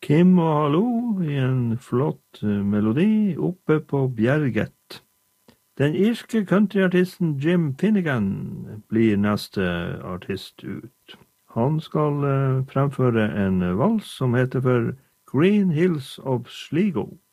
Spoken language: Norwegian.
Kim og Hallo i en flott melodi oppe på Bjerget. Den irske countryartisten Jim Finnegan blir neste artist ut. Han skal fremføre en vals som heter for Green Hills of Sligo.